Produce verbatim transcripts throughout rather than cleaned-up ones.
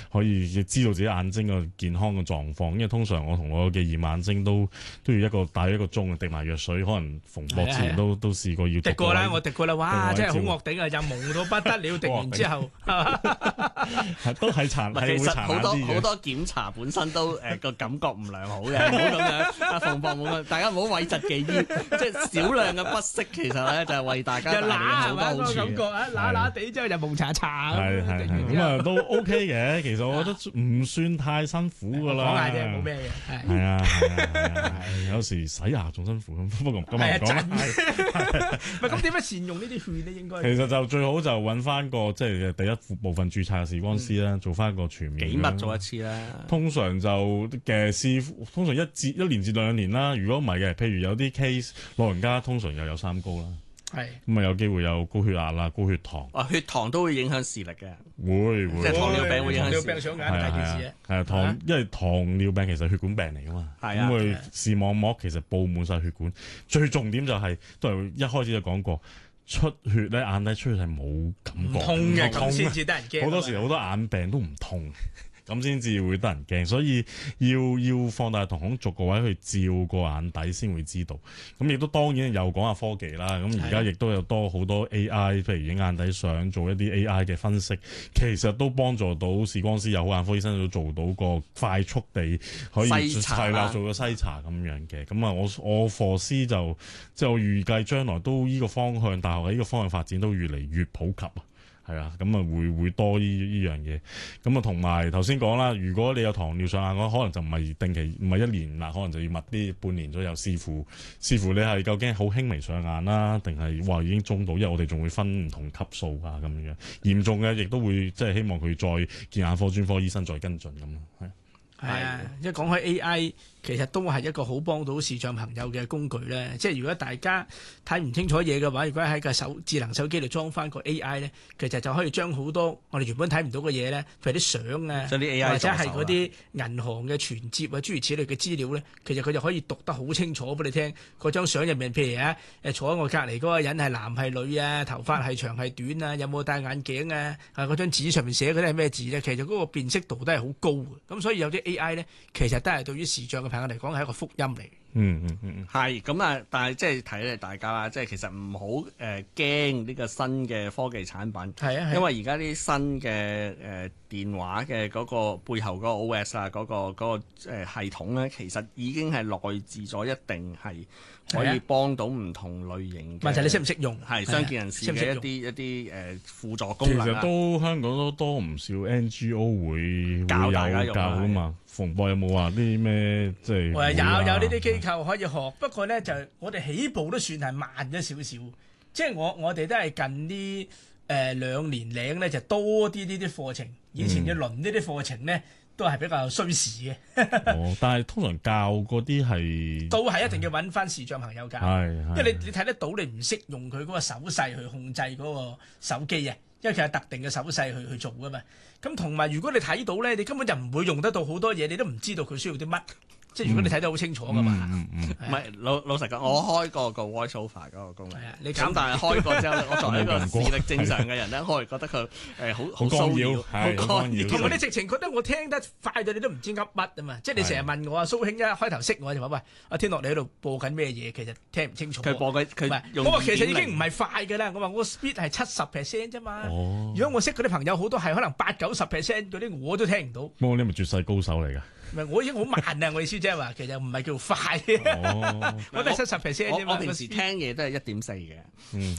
可以知道自己眼睛嘅健康嘅狀況。因為通常我同我嘅驗眼睛都都要一個大約一個鐘滴埋藥水，可能縫搏之前都都試過要滴過啦，我滴過啦，哇！真係好惡頂啊，又蒙到不得了，滴完之後都係殘，係會殘眼啲嘅。 其實好多好多檢查本身都誒個感覺唔良好嘅，唔好咁樣。阿馮博冇，大家唔好諱疾忌醫，即係少量嘅不適，其實咧就係為大家帶來好多好處。 感覺啊，乸乸地之後就蒙查查係係係咁啊，都 OK 嘅。其實我覺得唔算太辛苦噶啦。 講下啫，冇咩嘅。 係啊係啊，有時洗牙仲辛苦咁，不過咁啊講啦。 唔係咁點樣善用呢啲血咧？應該其實就最好就揾翻個即係第一部分註冊嘅視光師啦，做翻一個全面。 幾密做一次啦？ 通常就嘅師傅，通常一至一年至兩年啦。如果唔係嘅，譬如有啲 case 老人家，通常又有三高啦。係咁啊，有機會有高血壓啦、高血糖。 啊，血糖都會影響視力嘅。 會會。 即係糖尿病會影響視力。 糖尿病上眼大件事啊。 係啊，糖因為糖尿病其實血管病嚟噶嘛。係啊。咁佢視網膜其實佈滿晒血管，最重點就係都係一開始就講過。出血咧，眼底出血係冇感覺， 痛嘅咁先至得人驚。 好多時好多眼病都唔痛，咁先至會得人驚。所以要要放大瞳孔逐個位去照個眼底先會知道。咁亦都當然又講下科技啦。咁而家亦都有多好多 A I，譬如影眼底相做一啲 A I 嘅分析，其實都幫助到視光師又好眼科醫生都做到個快速地可以係啦做個篩查咁樣嘅。咁啊，我我課師就即係我預計將來都依個方向，大學喺呢個方向發展都越嚟越普及啊。係啊，咁啊會會多呢呢樣嘢，咁啊同埋頭先講啦，如果你有糖尿上眼嘅話，可能就唔係定期，唔係一年啦，可能就要密啲半年左右，視乎視乎你係究竟好輕微上眼啦，定係話已經中度，因為我哋仲會分唔同級數啊咁樣，嚴重嘅亦都會即係希望佢再見眼科專科醫生再跟進咁咯，係。 係啊，一講開 A I，其實都係一個好幫到視障朋友嘅工具咧。即係如果大家睇唔清楚嘢嘅話，如果喺個手智能手機度裝翻個 A I 咧，其實就可以將好多我哋原本睇唔到嘅嘢咧，譬如啲相啊，或者係嗰啲銀行嘅存摺啊，諸如此類嘅資料咧，其實佢就可以讀得好清楚俾你聽。嗰張相入面，譬如啊，誒坐喺我隔離嗰個人係男係女啊，頭髮係長係短啊，有冇戴眼鏡啊？啊，嗰張紙上面寫嗰啲係咩字咧？其實嗰個辨識度都係好高嘅。咁所以有啲A I 咧，其實都係對於視障嘅朋友嚟講係一個福音嚟。 嗯嗯嗯， 係咁啊！但係即係提醒大家啦，即係其實唔好誒驚呢個新嘅科技產品。係啊，因為而家啲新嘅誒、呃、電話嘅嗰個背後嗰個 O S 啊，嗰、嗰個嗰、嗰個系統咧，其實已經係內置咗一定係可以幫到唔同類型嘅。 問題你識唔識用？ 係傷健人士嘅一啲一啲誒輔助功能。 其實都香港都多唔少 N G O 會教大家用教啊嘛。馮博有冇話啲咩即係？ 有有呢啲機構可以學，不過咧就我哋起步都算係慢咗少少。即係我我哋都係近呢誒、呃、兩年零咧就多啲呢啲課程。以前要輪呢啲課程咧、嗯、都係比較需時嘅。 哦，但係通常教嗰啲係都係一定要揾翻視障朋友教，因為你你睇得到你唔識用佢嗰個手勢去控制嗰個手機啊。因為佢係特定嘅手勢去去做噶嘛，咁同埋如果你睇到咧，你根本就唔會用得到好多嘢，你都唔知道佢需要啲乜。即係如果你睇得好清楚噶嘛， 唔係老老實講，我開過個 voice over 嗰個功能， 你咁但係開過之後，我作為一個視力正常嘅人咧，我係覺得佢誒好好騷擾，好干擾， 同埋你直情覺得我聽得快到你都唔知噏乜啊嘛！即係你成日問我啊，蘇兄一開頭識我就話喂，阿天樂你喺度播緊咩嘢？其實聽唔清楚。 佢播緊佢用我話其實已經唔係快㗎啦，我話我 speed 係七十 percent 啫嘛。如果我識嗰啲朋友好多係可能八九十 percent 嗰啲，我都聽唔到。 不過你係咪絕世高手嚟㗎？ 唔係，我已經好慢啊！我意思即係話，其實唔係叫快， 哦、 我都係七十 percent 啫嘛。 我平時聽嘢都係一點四嘅。 嗯，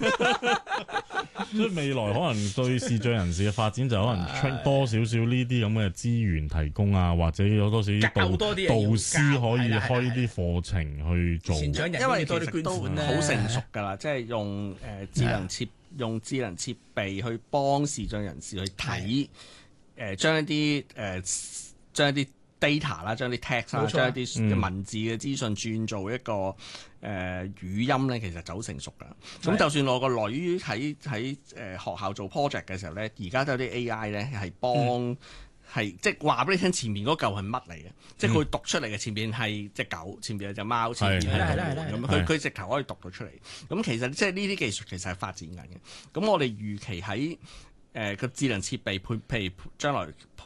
所以未來可能對視障人士嘅發展就可能出多少少呢啲咁嘅資源提供啊，或者有多少啲導導師可以開啲課程去做。 因為其實都好成熟㗎啦，即係用誒、呃、智能設用智能設備去幫視障人士去睇誒將一啲誒將一啲。data 啦，將啲 text 啦，將一啲文字嘅資訊轉做一個誒、呃、語音咧，其實就好成熟噶。咁的就算我個女喺喺誒學校做 project 嘅時候咧，而家都有啲 A I 咧係幫係、嗯、即係話俾你聽前面嗰嚿係乜嚟嘅，嗯、即係佢會讀出嚟嘅。前面係隻狗，前面係隻貓，前面係隻門咁。佢佢直頭可以讀到出嚟。咁其實即係呢啲技術其實係發展緊嘅。咁我哋預期喺誒個智能設備配，譬如將來。